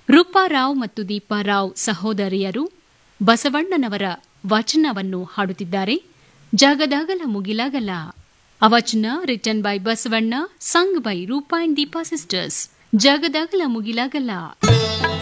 ರೂಪಾರಾವ್ ಮತ್ತು ದೀಪಾರಾವ್ ಸಹೋದರಿಯರು ಬಸವಣ್ಣನವರ ವಚನವನ್ನು ಹಾಡುತ್ತಿದ್ದಾರೆ. ಜಗದಗಲ ಮುಗಿಲಗಲ. A ವಚನ written by Basavanna, sung by Roopa and Deepa sisters. ಜಗದಗಲ ಮುಗಿಲಗಲ.